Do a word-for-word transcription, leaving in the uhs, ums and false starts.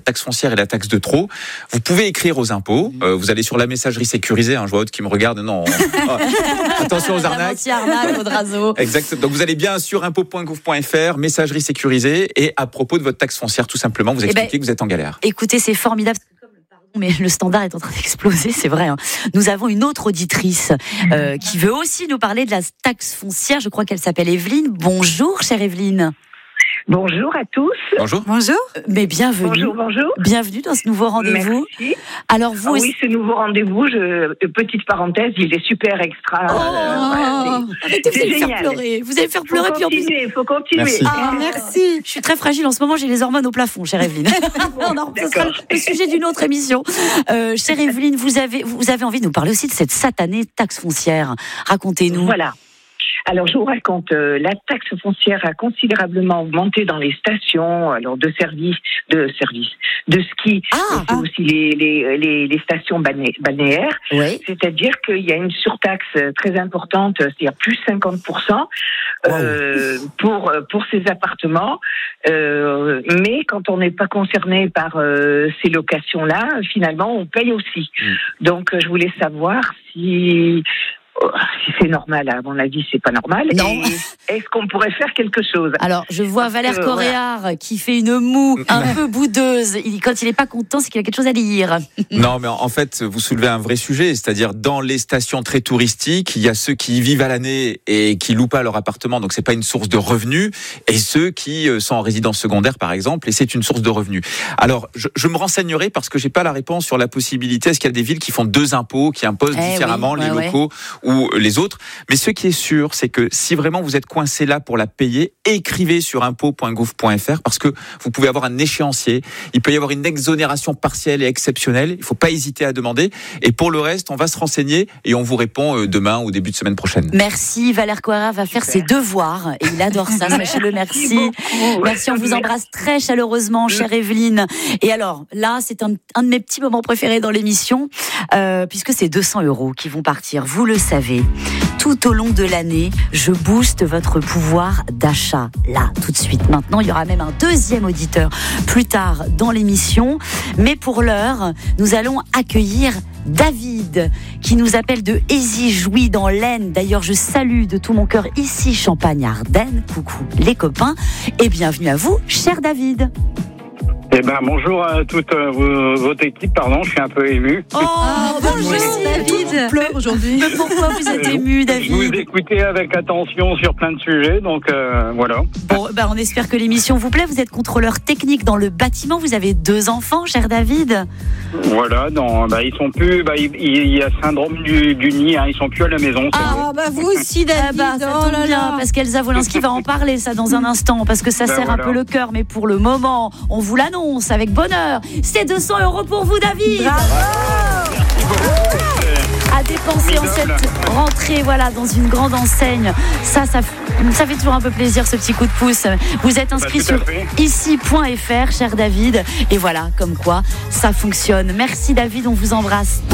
taxe foncière et la taxe de trop, vous pouvez écrire aux impôts. Euh, vous allez sur la messagerie sécurisée. Hein, je vois Aude qui me regarde. Non. Oh, attention aux arnaques. Arnaque, Audrazo. Exact. Donc vous allez bien sur impôts point gouv point f r, messagerie sécurisée, et à propos de votre taxe foncière, tout simplement, vous expliquez ben, que vous êtes en galère. Écoutez, c'est formidable. Mais le standard est en train d'exploser, c'est vrai. Hein. Nous avons une autre auditrice euh, qui veut aussi nous parler de la taxe foncière. Je crois qu'elle s'appelle Evelyne. Bonjour, chère Evelyne. Bonjour à tous. Bonjour. Bonjour. Mais bienvenue. Bonjour, bonjour. Bienvenue dans ce nouveau rendez-vous. Merci. Alors vous. Ah oui, ce nouveau rendez-vous. Je... Petite parenthèse, il est super extra. Oh, euh, voilà, c'est... vous allez faire pleurer. Vous allez faire pleurer. Faut puis continuer. En plus... Faut continuer. Merci. Ah, merci. Je suis très fragile en ce moment. J'ai les hormones au plafond, chère Evelyne. Non, ce sera le sujet d'une autre émission. Euh, chère Evelyne, vous avez vous avez envie de nous parler aussi de cette satanée taxe foncière. Racontez-nous. Voilà. Alors, je vous raconte, euh, la taxe foncière a considérablement augmenté dans les stations, alors de services, de services, de ski, ah, ah. aussi les, les, les, les stations balnéaires. Oui. C'est-à-dire qu'il y a une surtaxe très importante, c'est-à-dire plus cinquante pour cent euh, wow. pour pour ces appartements. Euh, mais quand on n'est pas concerné par euh, ces locations-là, finalement, on paye aussi. Mm. Donc, je voulais savoir si Si c'est normal, à mon avis, c'est pas normal. Non. Et est-ce qu'on pourrait faire quelque chose ? Alors, je vois Valère euh, Coréard voilà. qui fait une moue un peu boudeuse. Il, quand il n'est pas content, c'est qu'il a quelque chose à dire. Non, mais en fait, vous soulevez un vrai sujet. C'est-à-dire, dans les stations très touristiques, il y a ceux qui y vivent à l'année et qui louent pas leur appartement, donc c'est pas une source de revenus, et ceux qui sont en résidence secondaire, par exemple, et c'est une source de revenus. Alors, je, je me renseignerai parce que j'ai pas la réponse sur la possibilité. Est-ce qu'il y a des villes qui font deux impôts, qui imposent eh différemment oui, ouais, les locaux ouais. ou les autres? Mais ce qui est sûr, c'est que si vraiment vous êtes coincé là pour la payer, écrivez sur impôts point gouv point f r parce que vous pouvez avoir un échéancier. Il peut y avoir une exonération partielle et exceptionnelle. Il ne faut pas hésiter à demander. Et pour le reste, on va se renseigner et on vous répond demain ou début de semaine prochaine. Merci. Valère Coréard va faire ses devoirs et il adore ça. Sachez-le. Merci. Merci. Merci. On vous embrasse très chaleureusement, chère Evelyne. Et alors, là, c'est un, un de mes petits moments préférés dans l'émission euh, puisque c'est deux cents euros qui vont partir. Vous le savez. Tout au long de l'année, je booste votre pouvoir d'achat. Là, tout de suite. Maintenant, il y aura même un deuxième auditeur plus tard dans l'émission. Mais pour l'heure, nous allons accueillir David, qui nous appelle de Ézy-Jouy dans l'Aisne. D'ailleurs, je salue de tout mon cœur ici Champagne-Ardenne. Coucou les copains et bienvenue à vous, cher David. Eh ben, bonjour à toute euh, votre équipe, pardon, je suis un peu ému. Oh, ah, bonjour David. On pleure aujourd'hui. Mais pourquoi vous êtes ému, David ? Je vous écoutez avec attention sur plein de sujets, donc euh, voilà. Bon, ben, on espère que l'émission vous plaît. Vous êtes contrôleur technique dans le bâtiment. Vous avez deux enfants, cher David. Voilà, non, bah, ils sont plus, bah, il, il y a syndrome du, du nid, hein, ils sont plus à la maison. Ah, bah vous aussi, David. Ah bah, ça tombe oh bien, parce qu'Elsa Wolinski va en parler, ça, dans un instant, parce que ça bah, serre voilà. un peu le cœur, mais pour le moment, on vous l'annonce avec bonheur. C'est deux cents euros pour vous, David. Bravo. À dépenser en cette rentrée, voilà, dans une grande enseigne. Ça, ça, ça fait toujours un peu plaisir, ce petit coup de pouce. Vous êtes inscrit bah, sur ici point f r, cher David. Et voilà, comme quoi, ça fonctionne. Merci, David, on vous embrasse.